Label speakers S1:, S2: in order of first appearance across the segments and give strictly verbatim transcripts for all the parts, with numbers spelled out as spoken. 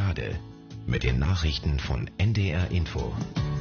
S1: Jade mit den Nachrichten von N D R Info.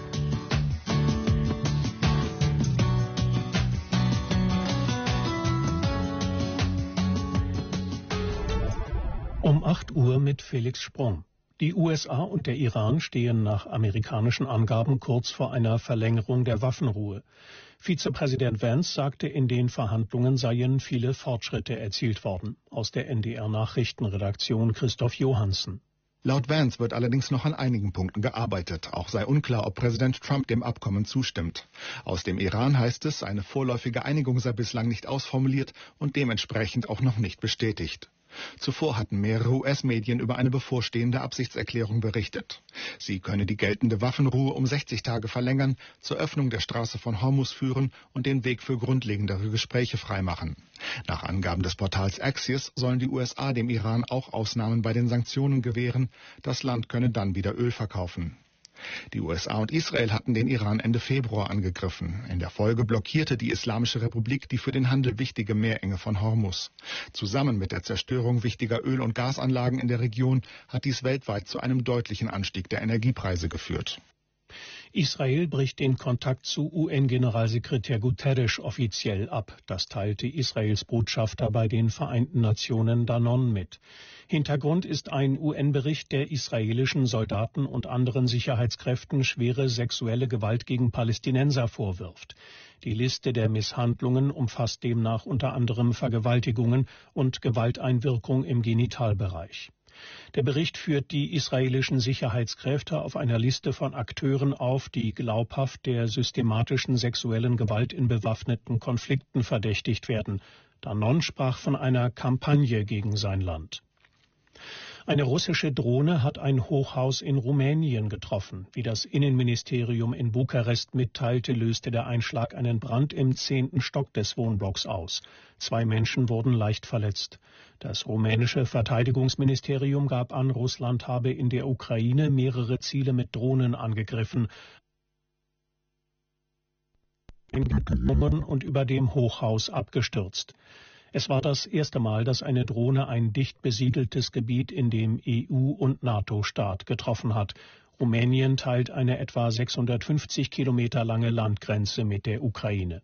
S2: Um acht Uhr mit Felix Sprung. Die U S A und der Iran stehen nach amerikanischen Angaben kurz vor einer Verlängerung der Waffenruhe. Vizepräsident Vance sagte, in den Verhandlungen seien viele Fortschritte erzielt worden. Aus der N D R-Nachrichtenredaktion Christoph Johansen.
S3: Laut Vance wird allerdings noch an einigen Punkten gearbeitet. Auch sei unklar, ob Präsident Trump dem Abkommen zustimmt. Aus dem Iran heißt es, eine vorläufige Einigung sei bislang nicht ausformuliert und dementsprechend auch noch nicht bestätigt. Zuvor hatten mehrere U S-Medien über eine bevorstehende Absichtserklärung berichtet. Sie könne die geltende Waffenruhe um sechzig Tage verlängern, zur Öffnung der Straße von Hormuz führen und den Weg für grundlegendere Gespräche freimachen. Nach Angaben des Portals Axios sollen die U S A dem Iran auch Ausnahmen bei den Sanktionen gewähren. Das Land könne dann wieder Öl verkaufen. Die U S A und Israel hatten den Iran Ende Februar angegriffen. In der Folge blockierte die Islamische Republik die für den Handel wichtige Meerenge von Hormuz. Zusammen mit der Zerstörung wichtiger Öl- und Gasanlagen in der Region hat dies weltweit zu einem deutlichen Anstieg der Energiepreise geführt.
S2: Israel bricht den Kontakt zu U N-Generalsekretär Guterres offiziell ab. Das teilte Israels Botschafter bei den Vereinten Nationen Danon mit. Hintergrund ist ein U N-Bericht, der israelischen Soldaten und anderen Sicherheitskräften schwere sexuelle Gewalt gegen Palästinenser vorwirft. Die Liste der Misshandlungen umfasst demnach unter anderem Vergewaltigungen und Gewalteinwirkung im Genitalbereich. Der Bericht führt die israelischen Sicherheitskräfte auf einer Liste von Akteuren auf, die glaubhaft der systematischen sexuellen Gewalt in bewaffneten Konflikten verdächtigt werden. Danon sprach von einer Kampagne gegen sein Land. Eine russische Drohne hat ein Hochhaus in Rumänien getroffen. Wie das Innenministerium in Bukarest mitteilte, löste der Einschlag einen Brand im zehnten Stock des Wohnblocks aus. Zwei Menschen wurden leicht verletzt. Das rumänische Verteidigungsministerium gab an, Russland habe in der Ukraine mehrere Ziele mit Drohnen angegriffen und über dem Hochhaus abgestürzt. Es war das erste Mal, dass eine Drohne ein dicht besiedeltes Gebiet in dem E U- und NATO-Staat getroffen hat. Rumänien teilt eine etwa sechshundertfünfzig Kilometer lange Landgrenze mit der Ukraine.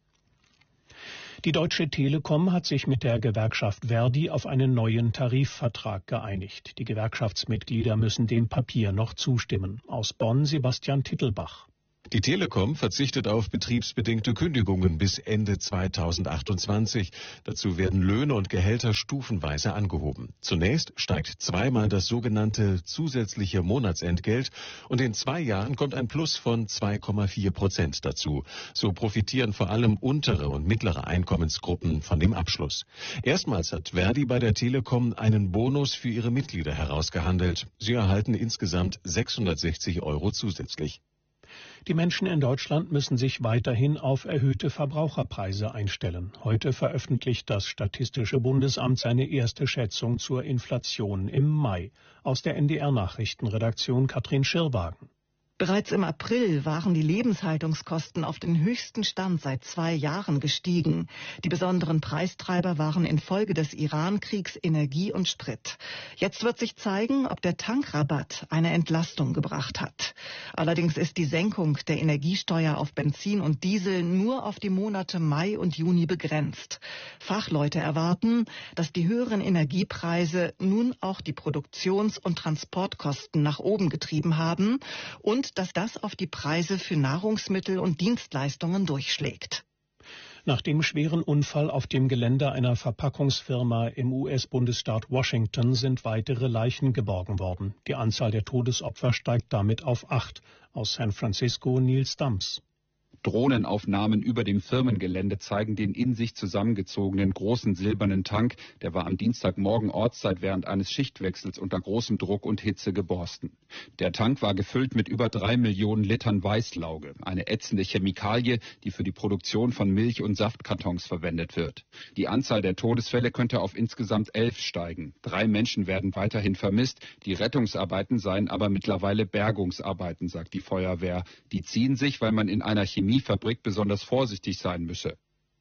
S2: Die Deutsche Telekom hat sich mit der Gewerkschaft Verdi auf einen neuen Tarifvertrag geeinigt. Die Gewerkschaftsmitglieder müssen dem Papier noch zustimmen. Aus Bonn Sebastian Tittelbach.
S4: Die Telekom verzichtet auf betriebsbedingte Kündigungen bis Ende zweitausendachtundzwanzig. Dazu werden Löhne und Gehälter stufenweise angehoben. Zunächst steigt zweimal das sogenannte zusätzliche Monatsentgelt und in zwei Jahren kommt ein Plus von zwei Komma vier Prozent dazu. So profitieren vor allem untere und mittlere Einkommensgruppen von dem Abschluss. Erstmals hat Verdi bei der Telekom einen Bonus für ihre Mitglieder herausgehandelt. Sie erhalten insgesamt sechshundertsechzig Euro zusätzlich.
S2: Die Menschen in Deutschland müssen sich weiterhin auf erhöhte Verbraucherpreise einstellen. Heute veröffentlicht das Statistische Bundesamt seine erste Schätzung zur Inflation im Mai. Aus der N D R-Nachrichtenredaktion Katrin Schirrwagen.
S5: Bereits im April waren die Lebenshaltungskosten auf den höchsten Stand seit zwei Jahren gestiegen. Die besonderen Preistreiber waren infolge des Iran-Kriegs Energie und Sprit. Jetzt wird sich zeigen, ob der Tankrabatt eine Entlastung gebracht hat. Allerdings ist die Senkung der Energiesteuer auf Benzin und Diesel nur auf die Monate Mai und Juni begrenzt. Fachleute erwarten, dass die höheren Energiepreise nun auch die Produktions- und Transportkosten nach oben getrieben haben und dass das auf die Preise für Nahrungsmittel und Dienstleistungen durchschlägt.
S2: Nach dem schweren Unfall auf dem Gelände einer Verpackungsfirma im U S-Bundesstaat Washington sind weitere Leichen geborgen worden. Die Anzahl der Todesopfer steigt damit auf acht. Aus San Francisco Nils Dams.
S6: Drohnenaufnahmen über dem Firmengelände zeigen den in sich zusammengezogenen großen silbernen Tank. Der war am Dienstagmorgen Ortszeit während eines Schichtwechsels unter großem Druck und Hitze geborsten. Der Tank war gefüllt mit über drei Millionen Litern Weißlauge, eine ätzende Chemikalie, die für die Produktion von Milch- und Saftkartons verwendet wird. Die Anzahl der Todesfälle könnte auf insgesamt elf steigen. Drei Menschen werden weiterhin vermisst. Die Rettungsarbeiten seien aber mittlerweile Bergungsarbeiten, sagt die Feuerwehr. Die ziehen sich, weil man in einer Chemie Fabrik besonders vorsichtig sein müsse.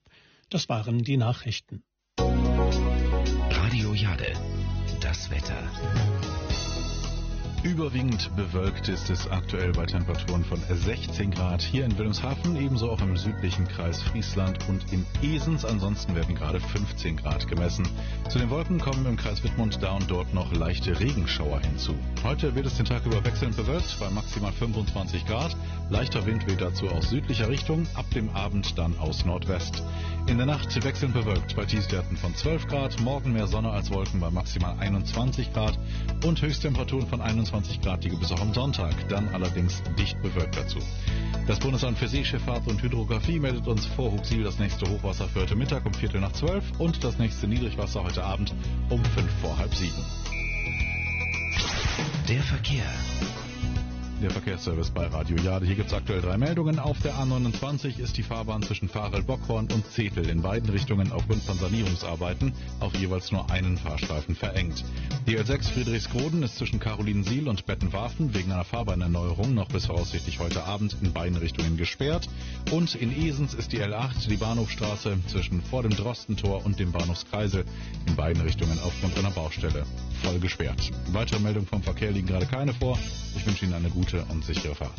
S2: Das waren die Nachrichten.
S1: Radio Jade, das Wetter.
S7: Überwiegend bewölkt ist es aktuell bei Temperaturen von sechzehn Grad hier in Wilhelmshaven, ebenso auch im südlichen Kreis Friesland und in Esens. Ansonsten werden gerade fünfzehn Grad gemessen. Zu den Wolken kommen im Kreis Wittmund da und dort noch leichte Regenschauer hinzu. Heute wird es den Tag über wechselnd bewölkt bei maximal fünfundzwanzig Grad. Leichter Wind weht dazu aus südlicher Richtung, ab dem Abend dann aus Nordwest. In der Nacht wechselnd bewölkt bei Tiefstwerten von zwölf Grad, morgen mehr Sonne als Wolken bei maximal einundzwanzig Grad und Höchsttemperaturen von einundzwanzig Grad, die gibt es auch am Sonntag, dann allerdings dicht bewölkt dazu. Das Bundesamt für Seeschifffahrt und Hydrographie meldet uns vor Huxil das nächste Hochwasser für heute Mittag um Viertel nach zwölf und das nächste Niedrigwasser heute Abend um fünf vor halb sieben.
S1: Der Verkehr.
S7: Der Verkehrsservice bei Radio Jade. Hier gibt es aktuell drei Meldungen. Auf der A neunundzwanzig ist die Fahrbahn zwischen Varel-Bockhorn und Zetel in beiden Richtungen aufgrund von Sanierungsarbeiten auf jeweils nur einen Fahrstreifen verengt. Die L sechs Friedrichsroden ist zwischen Carolinensiel und Bettenwarfen wegen einer Fahrbahnerneuerung noch bis voraussichtlich heute Abend in beiden Richtungen gesperrt. Und in Esens ist die L acht, die Bahnhofstraße, zwischen vor dem Drostentor und dem Bahnhofskreisel in beiden Richtungen aufgrund einer Baustelle voll gesperrt. Weitere Meldungen vom Verkehr liegen gerade keine vor. Ich wünsche Ihnen eine gute und sichere Fahrt.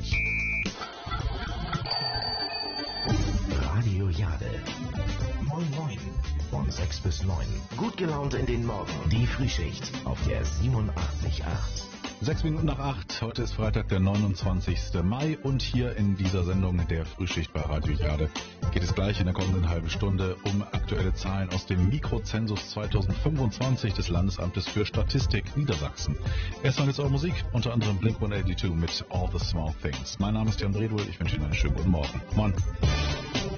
S1: Radio Jade. Moin Moin. Von sechs bis neun. Gut gelaunt in den Morgen. Die Frühschicht auf der siebenundachtzig Komma acht.
S7: Sechs Minuten nach acht. Heute ist Freitag, der neunundzwanzigsten Mai. Und hier in dieser Sendung der Frühschicht bei Radio Jade geht es gleich in der kommenden halben Stunde um aktuelle Zahlen aus dem Mikrozensus zweitausendfünfundzwanzig des Landesamtes für Statistik Niedersachsen. Erstmal jetzt eure Musik, unter anderem Blink one eighty-two mit All the Small Things. Mein Name ist Jan Bredul. Ich wünsche Ihnen einen schönen guten Morgen. Moin.